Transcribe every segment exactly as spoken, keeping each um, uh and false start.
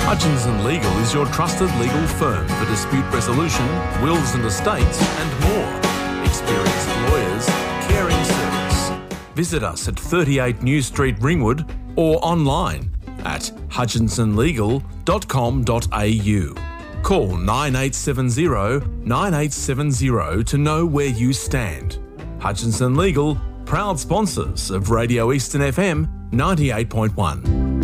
Hutchinson Legal is your trusted legal firm for dispute resolution, wills and estates and more. Experienced lawyers, caring service. Visit us at thirty-eight New Street, Ringwood, or online at hutchinson legal dot com dot a u. Call nine eight seven zero, nine eight seven zero to know where you stand. Hutchinson Legal, proud sponsors of Radio Eastern F M ninety-eight point one.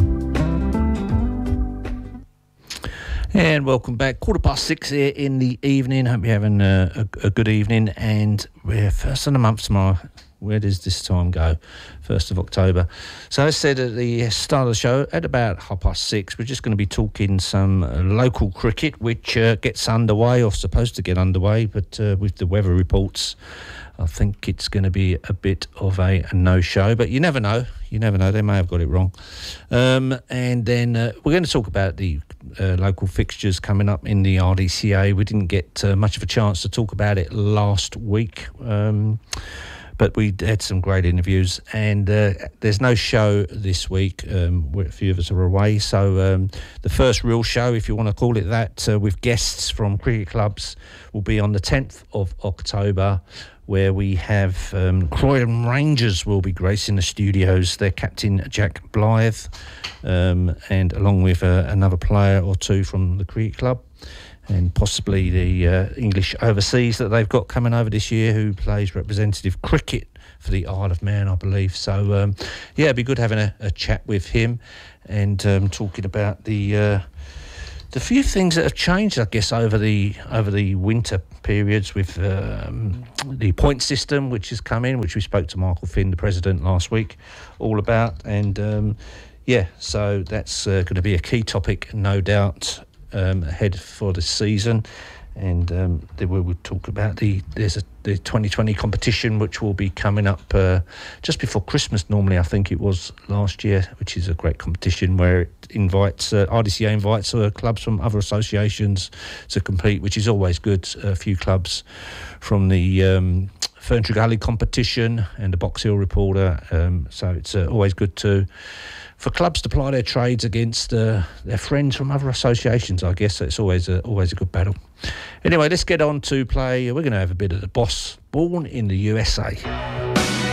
And welcome back. Quarter past six here in the evening. Hope you're having a, a, a good evening. And we're first of the month tomorrow. Where does this time go? first of October. So as I said at the start of the show, at about half past six, we're just going to be talking some uh, local cricket, which uh, gets underway, or supposed to get underway, but uh, with the weather reports, I think it's going to be a bit of a, a no-show. But you never know. You never know. They may have got it wrong. Um, and then uh, we're going to talk about the uh, local fixtures coming up in the R D C A. We didn't get uh, much of a chance to talk about it last week. Um But we had some great interviews, and uh, there's no show this week. Um, a few of us are away, so um, the first real show, if you want to call it that, uh, with guests from cricket clubs, will be on the tenth of October, where we have um, Croydon Rangers will be gracing the studios. Their captain, Jack Blythe, um, and along with uh, another player or two from the cricket club, and possibly the uh, English overseas that they've got coming over this year, who plays representative cricket for the Isle of Man, I believe. So, um, yeah, it'd be good having a, a chat with him and um, talking about the uh, the few things that have changed, I guess, over the over the winter periods with um, the point system, which has come in, which we spoke to Michael Finn, the president, last week, all about. And, um, yeah, so that's uh, going to be a key topic, no doubt, Um, ahead for the season. And um, we will talk about the there's a, the twenty twenty competition, which will be coming up uh, just before Christmas normally, I think it was last year, which is a great competition where it invites uh, R D C A invites uh, clubs from other associations to compete, which is always good. A few clubs from the um, Ferntree Gully competition and the Box Hill Reporter, um, so it's uh, always good to for clubs to ply their trades against uh, their friends from other associations, I guess. It's always a, always a good battle. Anyway, let's get on to play. We're going to have a bit of the Boss, born in the U S A.